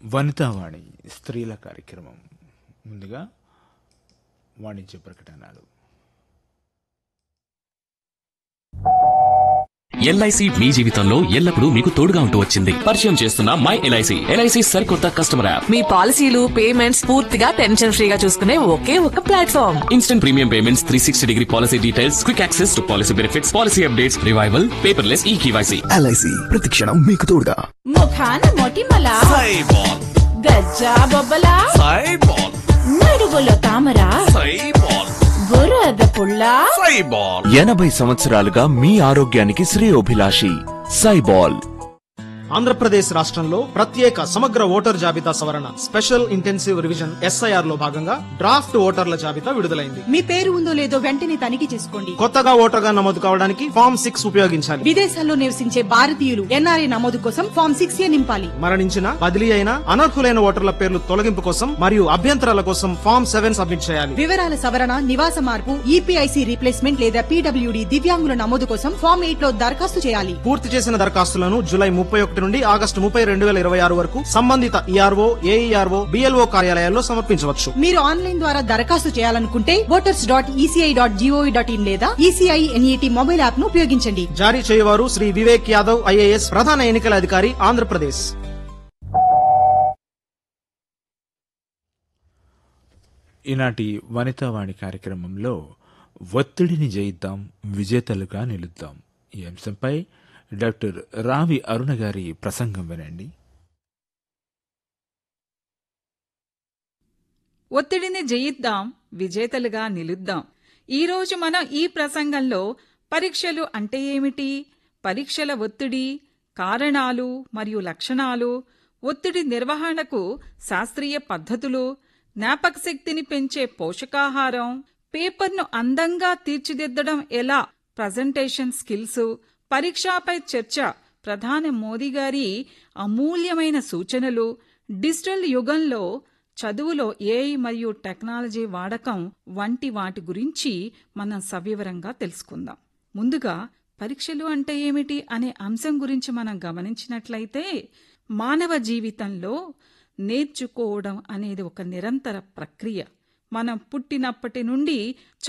వనితావాణి స్త్రీల కార్యక్రమం. ముందుగా వాణిజ్య ప్రకటనలు. ఎల్ఐసి మీ జీవితంలో ఎల్లప్పుడూ మీకు తోడుగా ఉంటూ వచ్చింది. పరిచయం చేస్తున్న మై ఎల్ఐసి. ఎల్ఐసి సరికొత్త కస్టమర్ యాప్. మీ పాలసీలు, పేమెంట్స్ పూర్తిగా టెన్షన్ ఫ్రీగా చూసుకునే ఒకే ఒక platform. Instant premium payments, 360-degree policy details, quick access to policy benefits, policy updates, revival, paperless eKYC. LIC ప్రతిక్షణం మీకు తోడుగా. ముఖాన మొటిమల, సైబాల్, గజ్జా బొబ్బల, సైబాల్, నడువులో తామర, సైబాల్, బురద పుల్ల, సైబాల్. 80 సంవత్సరాలుగా మీ ఆరోగ్యానికి శ్రేయోభిలాషి సైబాల్. ఆంధ్రప్రదేశ్ రాష్ట్రంలో ప్రత్యేక సమగ్ర ఓటర్ జాబితా సవరణ స్పెషల్ ఇంటెన్సివ్ రివిజన్ ఎస్ఐఆర్ లో భాగంగా డ్రాఫ్ట్ ఓటర్ల జాబితా విడుదలైంది. మీ పేరు ఉందో లేదో వెంటనే తనిఖీ చేసుకోండి. కొత్తగా ఓటర్గా నమోదు కావడానికి ఫామ్ 6 ఉపయోగించాలి. విదేశాల్లో నివసించే భారతీయులు ఎన్ఆర్ఐ నమోదు కోసం ఫామ్ 6A నింపాలి. మరణించిన, బదిలీ అయిన, అనర్హులైన ఓటర్ల పేర్లు తొలగింపు కోసం మరియు అభ్యంతరాల కోసం ఫామ్ 7 సబ్మిట్ చేయాలి. వివరాల సవరణ, నివాస మార్పు, ఈపీఐసి రీప్లేస్మెంట్ లేదా పీడబ్ల్యూడీ దివ్యాంగుల నమోదు కోసం ఫామ్ 8 లో దరఖాస్తు చేయాలి. పూర్తి చేసిన దరఖాస్తులను జూలై 31 నుండి ఆగస్టు 30, 2026 వరకు సంబంధిత ఈఆర్ఓ, ఏఈఆర్ఓ, బిఎల్ఓ కార్యాలయాల్లో సమర్పించవచ్చు. మీరు ఆన్లైన్ ద్వారా దరఖాస్తు చేయాలనుకుంటే voters.eci.gov.in లేదా ఈసీఐ ఎన్ఈటీ మొబైల్ యాప్ ను ఉపయోగించండి. జారీ చేయవారు శ్రీ వివేక్ యాదవ్ ఐఏఎస్, ప్రధాన ఎన్నికల అధికారి, ఆంధ్రప్రదేశ్. ఈనాటి వనితావాణి కార్యక్రమంలో ఒత్తిడిని జయిద్దాం, విజేతలుగా నిలుద్దాం ఈ అంశంపై డాక్టర్ రావి అరుణ గారి ప్రసంగం వినండి. ఒత్తిడిని జయిద్దాం, విజేతలుగా నిలుద్దాం. ఈరోజు మనం ఈ ప్రసంగంలో పరీక్షలు అంటే ఏమిటి, పరీక్షల ఒత్తిడి, కారణాలు మరియు లక్షణాలు, ఒత్తిడి నిర్వహణకు శాస్త్రీయ పద్ధతులు, జ్ఞాపకశక్తిని పెంచే పోషకాహారం, పేపర్ను అందంగా తీర్చిదిద్దడం ఎలా, ప్రజెంటేషన్ స్కిల్స్, పరీక్షపై చర్చ, ప్రధాని మోదీ గారి అమూల్యమైన సూచనలు, డిజిటల్ యుగంలో చదువులో ఏఐ మరియు టెక్నాలజీ వాడకం వంటి వాటి గురించి మనం సవివరంగా తెలుసుకుందాం. ముందుగా పరీక్షలు అంటే ఏమిటి అనే అంశం గురించి మనం గమనించినట్లయితే, మానవ జీవితంలో నేర్చుకోవడం అనేది ఒక నిరంతర ప్రక్రియ. మనం పుట్టినప్పటి నుండి